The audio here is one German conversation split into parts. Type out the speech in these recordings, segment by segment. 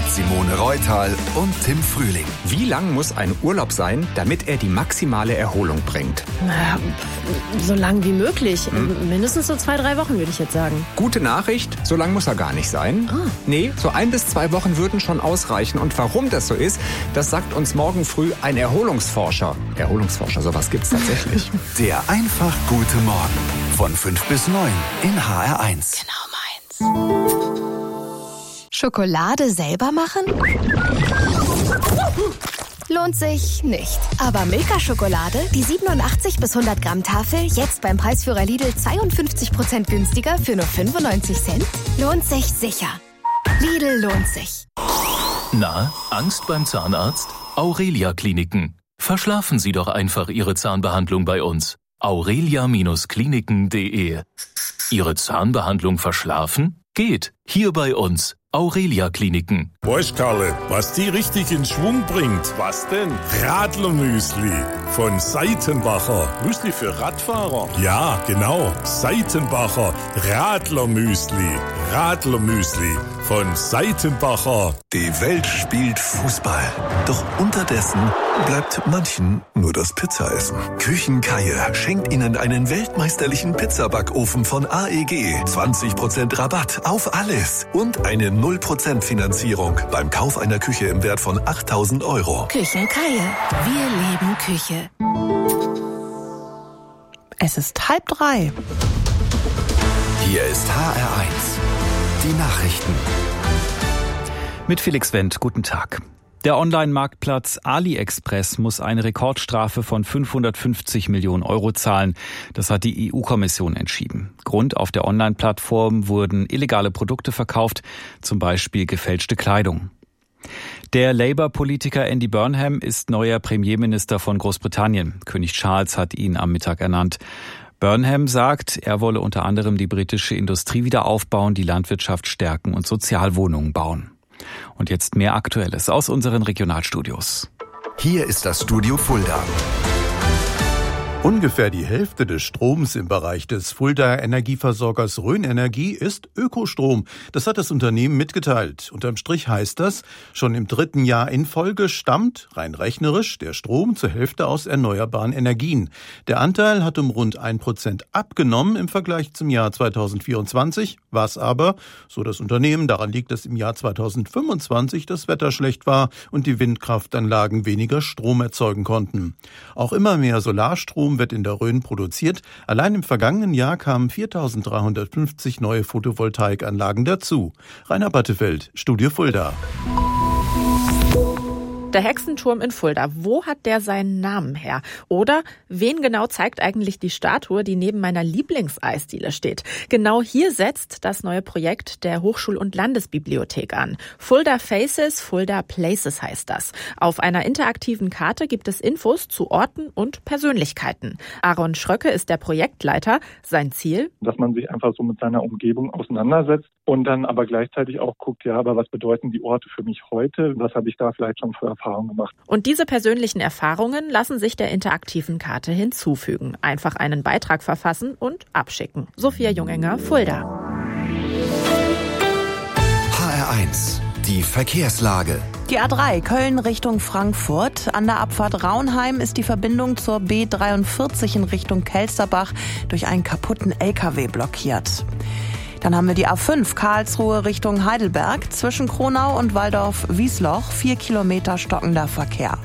Simone Reutal und Tim Frühling. Wie lang muss ein Urlaub sein, damit er die maximale Erholung bringt? So lang wie möglich. Mindestens so 2-3 Wochen, würde ich jetzt sagen. Gute Nachricht, so lang muss er gar nicht sein. Nee, so 1 bis 2 Wochen würden schon ausreichen. Und warum das so ist, das sagt uns morgen früh ein Erholungsforscher. Erholungsforscher, sowas gibt's tatsächlich. Der einfach gute Morgen von 5 bis 9 in HR1. Genau meins. Schokolade selber machen? Lohnt sich nicht. Aber Milka-Schokolade, die 87 bis 100 Gramm Tafel, jetzt beim Preisführer Lidl 52% günstiger für nur 95 Cent? Lohnt sich sicher. Lidl lohnt sich. Na, Angst beim Zahnarzt? Aurelia Kliniken. Verschlafen Sie doch einfach Ihre Zahnbehandlung bei uns. aurelia-kliniken.de. Ihre Zahnbehandlung verschlafen? Geht. Hier bei uns. Aurelia Kliniken. Weißt, Karle, was die richtig in Schwung bringt? Was denn? Radlermüsli von Seitenbacher. Müsli für Radfahrer? Ja, genau. Seitenbacher Radlermüsli. Radlermüsli von Seitenbacher. Die Welt spielt Fußball. Doch unterdessen bleibt manchen nur das Pizzaessen. Küchenkeier schenkt Ihnen einen weltmeisterlichen Pizzabackofen von AEG. 20% Rabatt auf alles. Und eine 0% Finanzierung beim Kauf einer Küche im Wert von 8.000 €. Küchenkeier. Wir lieben Küche. Es ist 2:30. Hier ist HR1. Die Nachrichten. Mit Felix Wendt, guten Tag. Der Online-Marktplatz AliExpress muss eine Rekordstrafe von 550 Millionen € zahlen. Das hat die EU-Kommission entschieden. Grund: auf der Online-Plattform wurden illegale Produkte verkauft, zum Beispiel gefälschte Kleidung. Der Labour-Politiker Andy Burnham ist neuer Premierminister von Großbritannien. König Charles hat ihn am Mittag ernannt. Burnham sagt, er wolle unter anderem die britische Industrie wieder aufbauen, die Landwirtschaft stärken und Sozialwohnungen bauen. Und jetzt mehr Aktuelles aus unseren Regionalstudios. Hier ist das Studio Fulda. Ungefähr die Hälfte des Stroms im Bereich des Fuldaer Energieversorgers Rhön Energie ist Ökostrom. Das hat das Unternehmen mitgeteilt. Unterm Strich heißt das, schon im 3. Jahr in Folge stammt, rein rechnerisch, der Strom zur Hälfte aus erneuerbaren Energien. Der Anteil hat um rund 1% abgenommen im Vergleich zum Jahr 2024, was aber, so das Unternehmen, daran liegt, dass im Jahr 2025 das Wetter schlecht war und die Windkraftanlagen weniger Strom erzeugen konnten. Auch immer mehr Solarstrom wird in der Rhön produziert. Allein im vergangenen Jahr kamen 4.350 neue Photovoltaikanlagen dazu. Rainer Battefeld, Studio Fulda. Der Hexenturm in Fulda, wo hat der seinen Namen her? Oder wen genau zeigt eigentlich die Statue, die neben meiner Lieblingseisdiele steht? Genau hier setzt das neue Projekt der Hochschul- und Landesbibliothek an. Fulda Faces, Fulda Places heißt das. Auf einer interaktiven Karte gibt es Infos zu Orten und Persönlichkeiten. Aaron Schröcke ist der Projektleiter. Sein Ziel? Dass man sich einfach so mit seiner Umgebung auseinandersetzt und dann aber gleichzeitig auch guckt, ja, aber was bedeuten die Orte für mich heute? Was habe ich da vielleicht schon für Erfahrungen gemacht? Und diese persönlichen Erfahrungen lassen sich der interaktiven Karte hinzufügen. Einfach einen Beitrag verfassen und abschicken. Sophia Jungenger, Fulda. HR1, die Verkehrslage. Die A3 Köln Richtung Frankfurt. An der Abfahrt Raunheim ist die Verbindung zur B43 in Richtung Kelsterbach durch einen kaputten LKW blockiert. Dann haben wir die A5 Karlsruhe Richtung Heidelberg. Zwischen Kronau und Waldorf-Wiesloch 4 Kilometer stockender Verkehr.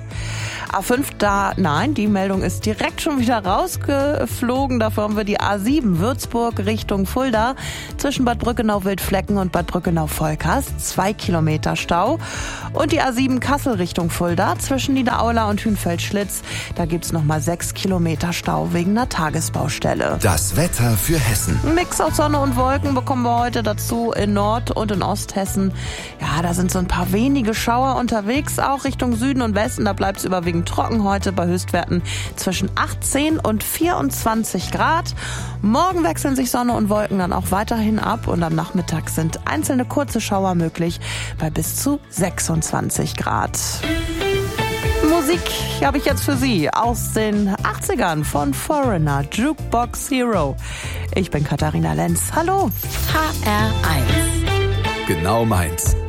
A5 die Meldung ist direkt schon wieder rausgeflogen. Dafür haben wir die A7 Würzburg Richtung Fulda. Zwischen Bad Brückenau-Wildflecken und Bad Brückenau-Volkast 2 Kilometer Stau. Und die A7 Kassel Richtung Fulda. Zwischen Niederaula und Hünfeld-Schlitz. Da gibt's nochmal 6 Kilometer Stau wegen einer Tagesbaustelle. Das Wetter für Hessen. Ein Mix aus Sonne und Wolken bekommen wir heute dazu in Nord- und in Osthessen. Ja, da sind so ein paar wenige Schauer unterwegs, auch Richtung Süden und Westen. Da bleibt's überwiegend trocken heute bei Höchstwerten zwischen 18 und 24 Grad. Morgen wechseln sich Sonne und Wolken dann auch weiterhin ab und am Nachmittag sind einzelne kurze Schauer möglich bei bis zu 26 Grad. Musik habe ich jetzt für Sie aus den 80ern von Foreigner, Jukebox Hero. Ich bin Katharina Lenz. Hallo. HR1. Genau meins.